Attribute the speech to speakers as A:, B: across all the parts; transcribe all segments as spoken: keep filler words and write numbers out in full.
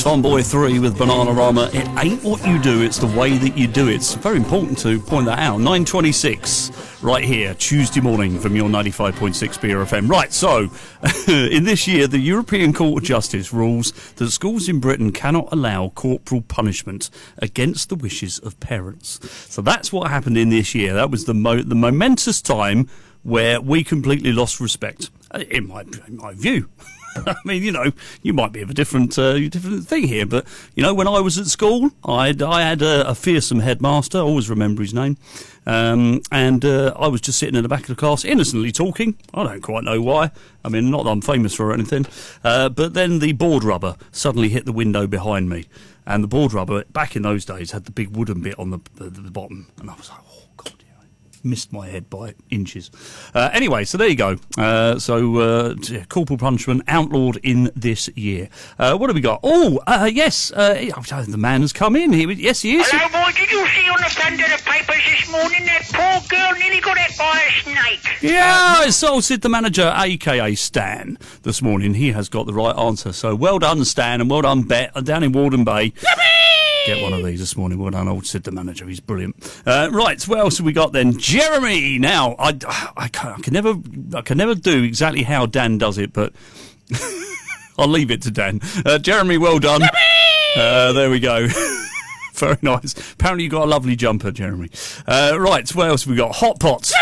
A: Funboy three with Bananarama. It ain't what you do, it's the way that you do it. It's very important to point that out. nine twenty-six, right here, Tuesday morning from your ninety-five point six B R F M. Right, so, in this year, the European Court of Justice rules that schools in Britain cannot allow corporal punishment against the wishes of parents. So that's what happened in this year. That was the mo- the momentous time where we completely lost respect, in my, in my view. I mean, you know, you might be of a different uh, different thing here, but, you know, when I was at school, I'd, I had a, a fearsome headmaster, I always remember his name, um, and uh, I was just sitting in the back of the class, innocently talking. I don't quite know why. I mean, not that I'm famous for or anything, uh, but then the board rubber suddenly hit the window behind me, and the board rubber, back in those days, had the big wooden bit on the, the, the bottom, and I was like, oh, God, missed my head by inches. Uh, anyway, so there you go. Uh, so, uh, corporal punishment outlawed in this year. Uh, what have we got? Oh, uh, yes, uh, the man has come in. He, yes, he is.
B: Hello, boy. Did you see on the front of the papers this morning that poor girl nearly got hit by a snake?
A: Yeah, I assaulted the manager, a k a. Stan, this morning. He has got the right answer. So, well done, Stan, and well done, Bet, down in Warden Bay. Yippee! Get one of these this morning. Well done, old Sid the manager. He's brilliant. Uh, right, what else have we got then? Jeremy. Now, I, I, can, I can never, I can never do exactly how Dan does it, but I'll leave it to Dan. Uh, Jeremy, well done. Uh, there we go. Very nice. Apparently, you got a lovely jumper, Jeremy. Uh, right, what else have we got? Hot Pots.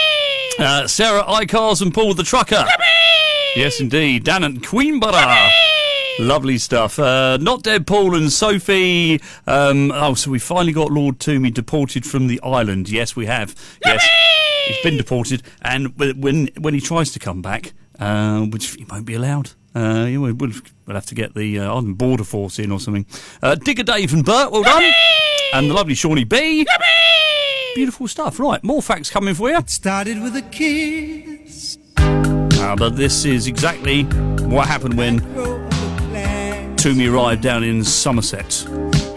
A: Uh, Sarah Icars and Paul the Trucker. Yes, indeed. Dan and Queenborough. Lovely stuff. Uh, Not Dead Paul and Sophie. Um, oh, so we finally got Lord Toomey deported from the island. Yes, we have. Yes, he's been deported. And when when he tries to come back, uh, which he won't be allowed, uh, we'll, we'll have to get the uh, border force in or something. Uh, Digger Dave and Bert, well done. And the lovely Shawnee B. Beautiful stuff. Right, more facts coming for you.
C: It started with a kiss.
A: Uh, but this is exactly what happened when Toomey arrived down in Somerset.